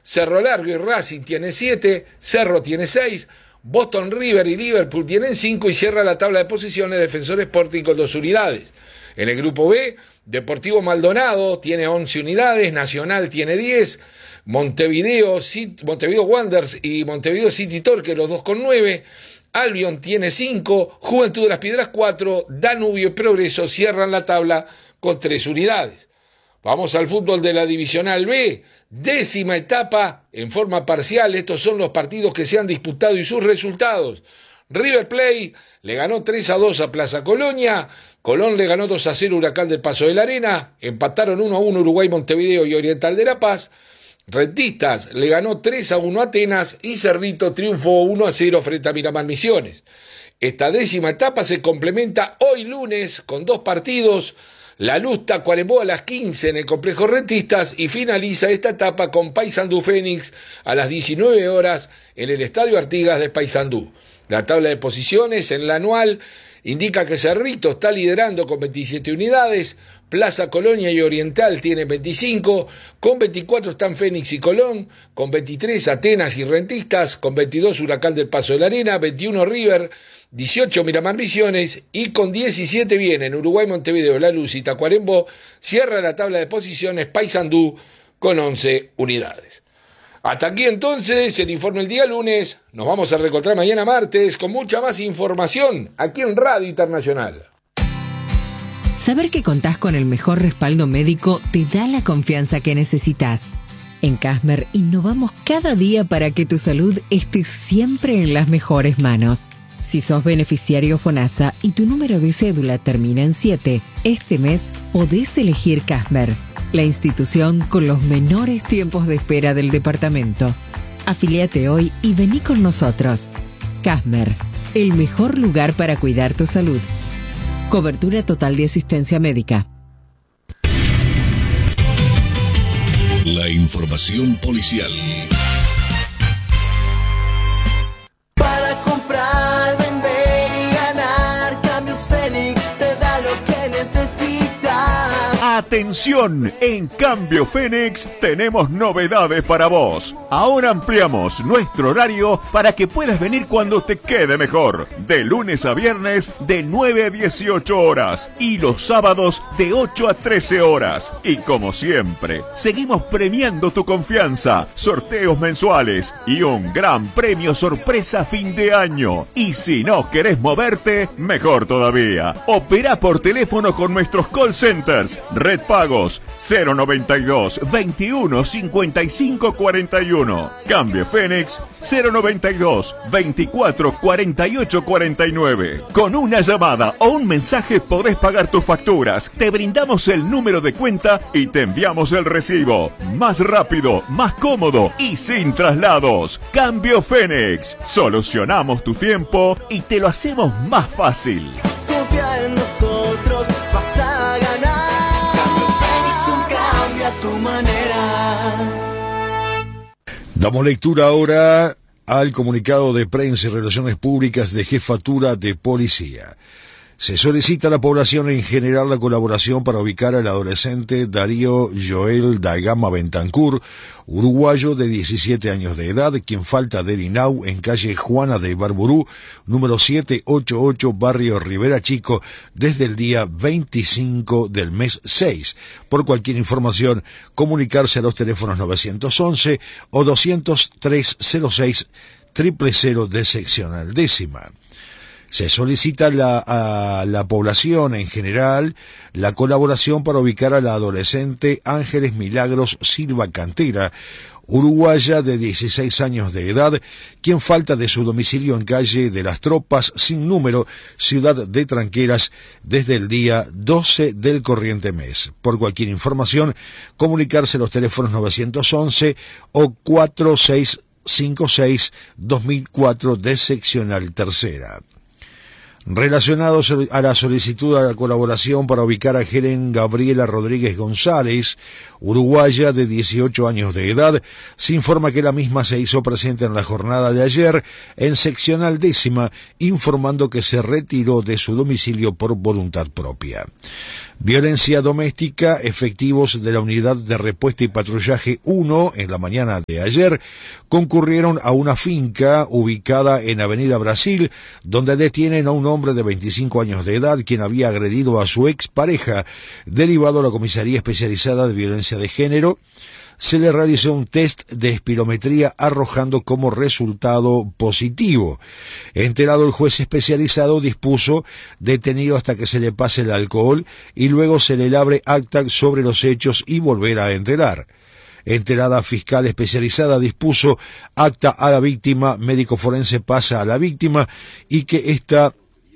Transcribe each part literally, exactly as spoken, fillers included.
Cerro Largo y Racing tienen siete, Cerro tiene seis, Boston River y Liverpool tienen cinco y cierra la tabla de posiciones Defensor Sporting con dos unidades. En el grupo B, Deportivo Maldonado tiene once unidades, Nacional tiene diez, Montevideo, Montevideo Wanderers y Montevideo City Torque, los dos con nueve, Albion tiene cinco, Juventud de las Piedras cuatro, Danubio y Progreso cierran la tabla con tres unidades. Vamos al fútbol de la Divisional B, décima etapa en forma parcial, estos son los partidos que se han disputado y sus resultados. River Plate le ganó tres a dos a Plaza Colonia, Colón le ganó dos a cero a Huracán del Paso de la Arena, empataron uno a uno Uruguay Montevideo y Oriental de La Paz, Rentistas le ganó tres a uno a Atenas y Cerrito triunfó uno a cero frente a Miramar Misiones. Esta décima etapa se complementa hoy lunes con dos partidos, La Luz Tacuarembó a las quince en el complejo Rentistas y finaliza esta etapa con Paysandú Fénix a las diecinueve horas en el Estadio Artigas de Paysandú. La tabla de posiciones en la anual indica que Cerrito está liderando con veintisiete unidades, Plaza Colonia y Oriental tienen veinticinco, con veinticuatro están Fénix y Colón, con veintitrés Atenas y Rentistas, con veintidós Huracán del Paso de la Arena, veintiuno River, dieciocho Miramar Misiones y con diecisiete vienen Uruguay Montevideo, La Luz y Tacuarembó, cierra la tabla de posiciones Paysandú con once unidades. Hasta aquí entonces el informe el día lunes, nos vamos a reencontrar mañana martes con mucha más información aquí en Radio Internacional. Saber que contás con el mejor respaldo médico te da la confianza que necesitas. En Casmer innovamos cada día para que tu salud esté siempre en las mejores manos. Si sos beneficiario FONASA y tu número de cédula termina en siete, este mes podés elegir Casmer, la institución con los menores tiempos de espera del departamento. Afiliate hoy y vení con nosotros. Casmer, el mejor lugar para cuidar tu salud. Cobertura total de asistencia médica. La información policial. Para comprar, vender y ganar, Cambios Fénix te da lo que necesitas. Atención, en Cambio Fénix tenemos novedades para vos. Ahora ampliamos nuestro horario para que puedas venir cuando te quede mejor. De lunes a viernes de nueve a dieciocho horas y los sábados de ocho a trece horas. Y como siempre, seguimos premiando tu confianza, sorteos mensuales y un gran premio sorpresa a fin de año. Y si no querés moverte, mejor todavía. Opera por teléfono con nuestros call centers. Red Pagos cero noventa y dos, veintiuno, cincuenta y cinco, cuarenta y uno. Cambio Fénix cero noventa y dos, veinticuatro, cuarenta y ocho, cuarenta y nueve. Con una llamada o un mensaje podés pagar tus facturas. Te brindamos el número de cuenta y te enviamos el recibo. Más rápido, más cómodo y sin traslados. Cambio Fénix. Solucionamos tu tiempo y te lo hacemos más fácil. Confía en nosotros, vas a ganar. Cambio Fénix, un cambio a tu manera. Damos lectura ahora al comunicado de prensa y relaciones públicas de Jefatura de Policía. Se solicita a la población en general la colaboración para ubicar al adolescente Darío Joel da Gama Bentancur, uruguayo de diecisiete años de edad, quien falta del INAU en calle Juana de Ibarburú, número setecientos ochenta y ocho, barrio Rivera Chico, desde el día veinticinco del mes seis. Por cualquier información, comunicarse a los teléfonos novecientos once o doscientos tres cero seis cero cero cero de seccional décima. Se solicita la, a la población en general la colaboración para ubicar a la adolescente Ángeles Milagros Silva Cantera, uruguaya de dieciséis años de edad, quien falta de su domicilio en calle de las Tropas sin número, ciudad de Tranqueras, desde el día doce del corriente mes. Por cualquier información, comunicarse a los teléfonos novecientos once o cuatro seis cinco seis dos mil cuatro de seccional tercera. Relacionados a la solicitud de colaboración para ubicar a Helen Gabriela Rodríguez González, uruguaya de dieciocho años de edad, se informa que la misma se hizo presente en la jornada de ayer en seccional décima, informando que se retiró de su domicilio por voluntad propia. Violencia doméstica, efectivos de la Unidad de Respuesta y Patrullaje uno en la mañana de ayer concurrieron a una finca ubicada en Avenida Brasil, donde detienen a un hombre de veinticinco años de edad quien había agredido a su expareja. Derivado a la Comisaría Especializada de Violencia de Género, se le realizó un test de espirometría arrojando como resultado positivo. Enterado el juez especializado dispuso detenido hasta que se le pase el alcohol y luego se le labre acta sobre los hechos y volver a enterar. Enterada fiscal especializada dispuso acta a la víctima, médico forense pasa a la víctima y que ésta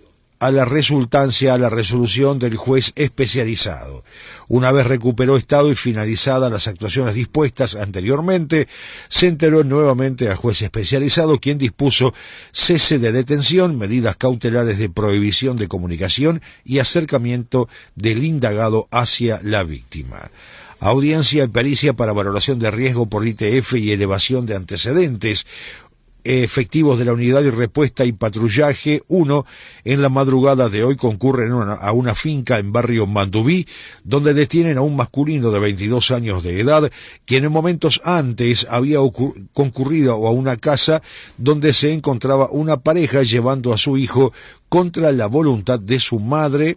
a la resultancia a la resolución del juez especializado. Una vez recuperó estado y finalizadas las actuaciones dispuestas anteriormente, se enteró nuevamente al juez especializado, quien dispuso cese de detención, medidas cautelares de prohibición de comunicación y acercamiento del indagado hacia la víctima. Audiencia y pericia para valoración de riesgo por I T F y elevación de antecedentes. Efectivos de la Unidad de Respuesta y Patrullaje uno en la madrugada de hoy concurren a una finca en barrio Mandubí, donde detienen a un masculino de veintidós años de edad, quien en momentos antes había concurrido a una casa donde se encontraba una pareja llevando a su hijo contra la voluntad de su madre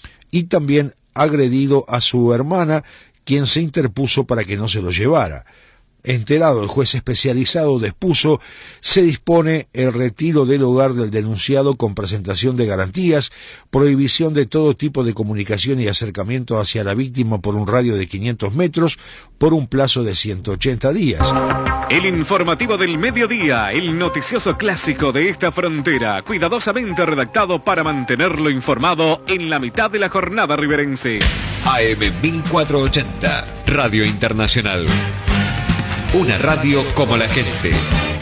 y también agredido a su hermana, quien se interpuso para que no se lo llevara. Enterado el juez especializado dispuso, se dispone el retiro del hogar del denunciado con presentación de garantías, prohibición de todo tipo de comunicación y acercamiento hacia la víctima por un radio de quinientos metros por un plazo de ciento ochenta días. El informativo del mediodía, el noticioso clásico de esta frontera, cuidadosamente redactado para mantenerlo informado en la mitad de la jornada riverense. A M mil cuatrocientos ochenta, Radio Internacional. Una radio como la gente.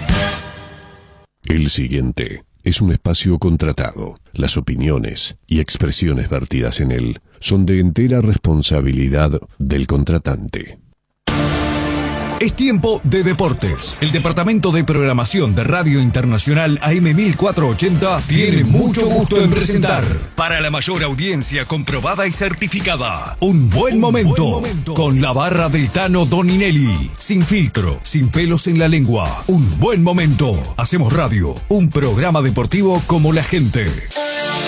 El siguiente es un espacio contratado. Las opiniones y expresiones vertidas en él son de entera responsabilidad del contratante. Es tiempo de deportes. El departamento de programación de Radio Internacional A M mil cuatrocientos ochenta tiene mucho gusto en presentar, para la mayor audiencia comprobada y certificada, Un Buen, un momento, buen momento con la barra del Tano Doninelli. Sin filtro, sin pelos en la lengua. Un buen momento. Hacemos radio, un programa deportivo como la gente.